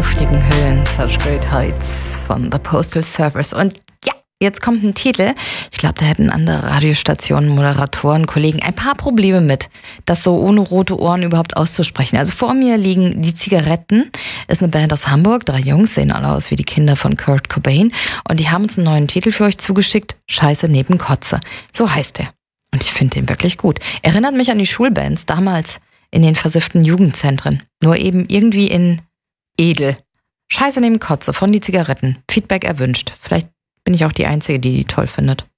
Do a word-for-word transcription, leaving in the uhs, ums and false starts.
luftigen Höhen, Such Great Heights von The Postal Service. Und ja, jetzt kommt ein Titel. Ich glaube, da hätten andere Radiostationen, Moderatoren, Kollegen ein paar Probleme mit, das so ohne rote Ohren überhaupt auszusprechen. Also vor mir liegen die Zigaretten. Ist eine Band aus Hamburg. Drei Jungs sehen alle aus wie die Kinder von Kurt Cobain. Und die haben uns einen neuen Titel für euch zugeschickt. Scheiße neben Kotze. So heißt der. Und ich finde den wirklich gut. Erinnert mich an die Schulbands damals in den versifften Jugendzentren. Nur eben irgendwie in edel. Scheiße neben Kotze von die Zigaretten. Feedback erwünscht. Vielleicht bin ich auch die Einzige, die die toll findet.